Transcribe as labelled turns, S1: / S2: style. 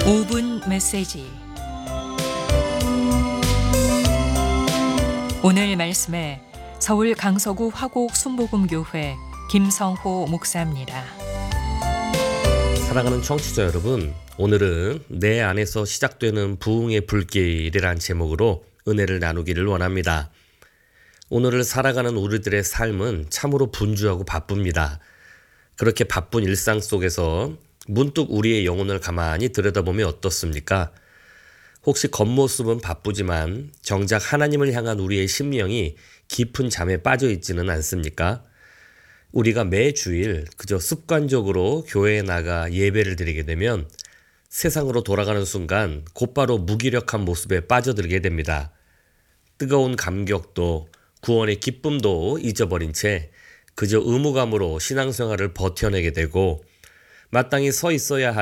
S1: 5분 메시지. 오늘 말씀에 서울 강서구 화곡 순복음교회 김성호 목사입니다.
S2: 사랑하는 청취자 여러분, 오늘은 내 안에서 시작되는 부흥의 불길이란 제목으로 은혜를 나누기를 원합니다. 오늘을 살아가는 우리들의 삶은 참으로 분주하고 바쁩니다. 그렇게 바쁜 일상 속에서 문득 우리의 영혼을 가만히 들여다보면 어떻습니까? 혹시 겉모습은 바쁘지만 정작 하나님을 향한 우리의 심령이 깊은 잠에 빠져 있지는 않습니까? 우리가 매주일 그저 습관적으로 교회에 나가 예배를 드리게 되면 세상으로 돌아가는 순간 곧바로 무기력한 모습에 빠져들게 됩니다. 뜨거운 감격도 구원의 기쁨도 잊어버린 채 그저 의무감으로 신앙생활을 버텨내게 되고 마땅히 서 있어야 할